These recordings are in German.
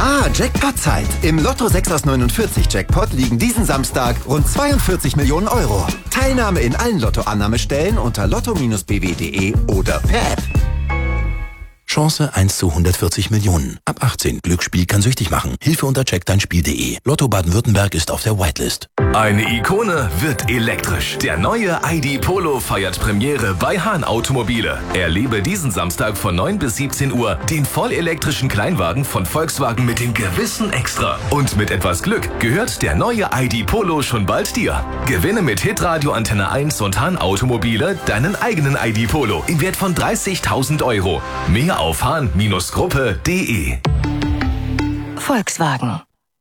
Jackpot-Zeit. Im Lotto 6 aus 49 Jackpot liegen diesen Samstag rund 42 Millionen Euro. Teilnahme in allen Lotto-Annahmestellen unter lotto-bw.de oder per App. Chance 1 zu 140 Millionen. Ab 18. Glücksspiel kann süchtig machen. Hilfe unter checkdeinspiel.de. Lotto Baden-Württemberg ist auf der Whitelist. Eine Ikone wird elektrisch. Der neue ID Polo feiert Premiere bei Hahn Automobile. Erlebe diesen Samstag von 9 bis 17 Uhr den vollelektrischen Kleinwagen von Volkswagen mit dem gewissen Extra. Und mit etwas Glück gehört der neue ID Polo schon bald dir. Gewinne mit Hitradio Antenne 1 und Hahn Automobile deinen eigenen ID Polo im Wert von 30.000 Euro. Mehr auf hahn-gruppe.de. Volkswagen.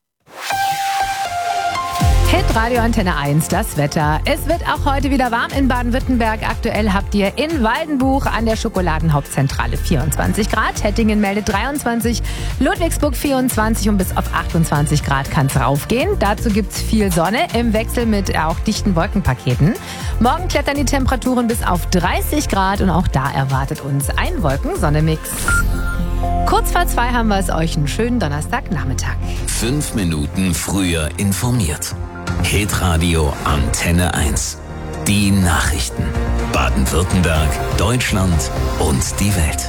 Hitradio Antenne 1, das Wetter. Es wird auch heute wieder warm in Baden-Württemberg. Aktuell habt ihr in Waldenbuch an der Schokoladenhauptzentrale 24 Grad. Hettingen meldet 23, Ludwigsburg 24 und bis auf 28 Grad kann es raufgehen. Dazu gibt's viel Sonne im Wechsel mit auch dichten Wolkenpaketen. Morgen klettern die Temperaturen bis auf 30 Grad und auch da erwartet uns ein Wolken-Sonne-Mix. Kurz vor 2 haben wir es euch einen schönen Donnerstagnachmittag. 5 Minuten früher informiert. Hitradio Antenne 1. Die Nachrichten. Baden-Württemberg, Deutschland und die Welt.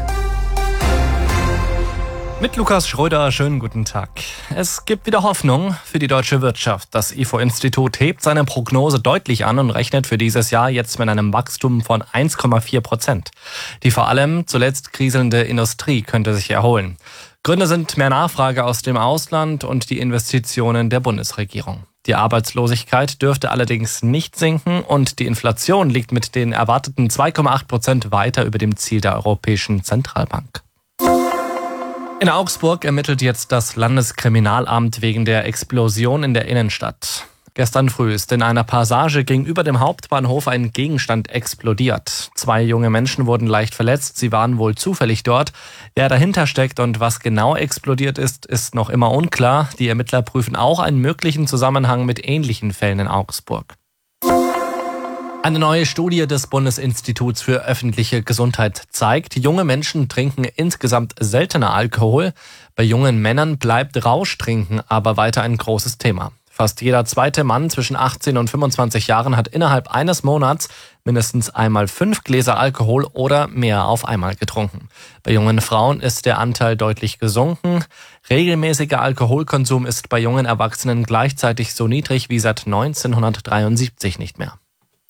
Mit Lukas Schröder, schönen guten Tag. Es gibt wieder Hoffnung für die deutsche Wirtschaft. Das IFO-Institut hebt seine Prognose deutlich an und rechnet für dieses Jahr jetzt mit einem Wachstum von 1,4%. Die vor allem zuletzt kriselnde Industrie könnte sich erholen. Gründe sind mehr Nachfrage aus dem Ausland und die Investitionen der Bundesregierung. Die Arbeitslosigkeit dürfte allerdings nicht sinken und die Inflation liegt mit den erwarteten 2,8% weiter über dem Ziel der Europäischen Zentralbank. In Augsburg ermittelt jetzt das Landeskriminalamt wegen der Explosion in der Innenstadt. Gestern früh ist in einer Passage gegenüber dem Hauptbahnhof ein Gegenstand explodiert. 2 junge Menschen wurden leicht verletzt. Sie waren wohl zufällig dort. Wer dahinter steckt und was genau explodiert ist noch immer unklar. Die Ermittler prüfen auch einen möglichen Zusammenhang mit ähnlichen Fällen in Augsburg. Eine neue Studie des Bundesinstituts für öffentliche Gesundheit zeigt, junge Menschen trinken insgesamt seltener Alkohol. Bei jungen Männern bleibt Rauschtrinken aber weiter ein großes Thema. Fast jeder zweite Mann zwischen 18 und 25 Jahren hat innerhalb eines Monats mindestens einmal 5 Gläser Alkohol oder mehr auf einmal getrunken. Bei jungen Frauen ist der Anteil deutlich gesunken. Regelmäßiger Alkoholkonsum ist bei jungen Erwachsenen gleichzeitig so niedrig wie seit 1973 nicht mehr.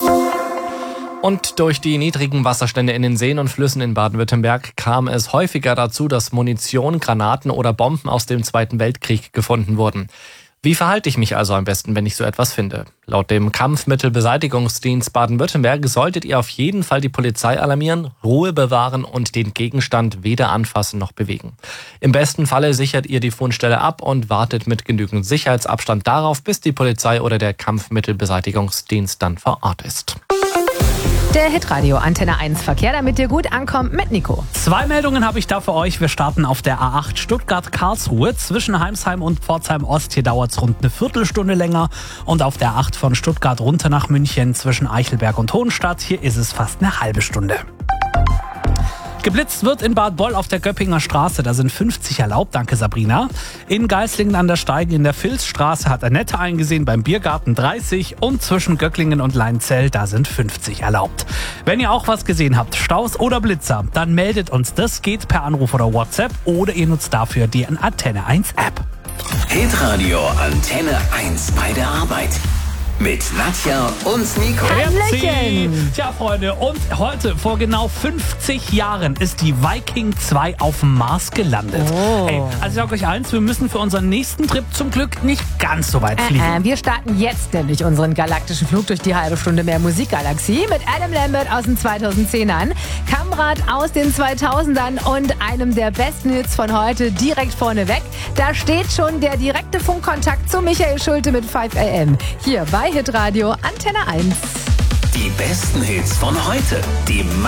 Und durch die niedrigen Wasserstände in den Seen und Flüssen in Baden-Württemberg kam es häufiger dazu, dass Munition, Granaten oder Bomben aus dem Zweiten Weltkrieg gefunden wurden. Wie verhalte ich mich also am besten, wenn ich so etwas finde? Laut dem Kampfmittelbeseitigungsdienst Baden-Württemberg solltet ihr auf jeden Fall die Polizei alarmieren, Ruhe bewahren und den Gegenstand weder anfassen noch bewegen. Im besten Falle sichert ihr die Fundstelle ab und wartet mit genügend Sicherheitsabstand darauf, bis die Polizei oder der Kampfmittelbeseitigungsdienst dann vor Ort ist. Der Hitradio Antenne 1 Verkehr, damit ihr gut ankommt mit Nico. 2 Meldungen habe ich da für euch. Wir starten auf der A8 Stuttgart-Karlsruhe. Zwischen Heimsheim und Pforzheim-Ost, hier dauert es rund eine Viertelstunde länger. Und auf der 8 von Stuttgart runter nach München zwischen Eichelberg und Hohenstadt, hier ist es fast eine halbe Stunde. Geblitzt wird in Bad Boll auf der Göppinger Straße, da sind 50 erlaubt, danke Sabrina. In Geislingen an der Steige in der Vilsstraße hat Annette eingesehen, beim Biergarten 30 und zwischen Göcklingen und Leinzell, da sind 50 erlaubt. Wenn ihr auch was gesehen habt, Staus oder Blitzer, dann meldet uns, das geht per Anruf oder WhatsApp oder ihr nutzt dafür die Antenne 1 App. Hitradio Antenne 1 bei der Arbeit. Mit Nadja und Nico. Hallöchen! Tja, Freunde, und heute vor genau 50 Jahren ist die Viking 2 auf dem Mars gelandet. Oh. Hey, also ich sage euch eins, wir müssen für unseren nächsten Trip zum Glück nicht ganz so weit fliegen. Wir starten jetzt nämlich unseren galaktischen Flug durch die halbe Stunde mehr Musikgalaxie mit Adam Lambert aus den 2010ern, Kamrat aus den 2000ern und einem der besten Hits von heute direkt vorne weg. Da steht schon der direkte Funkkontakt zu Michael Schulte mit 5 AM. Hier bei Hitradio Antenne 1. Die besten Hits von heute. Die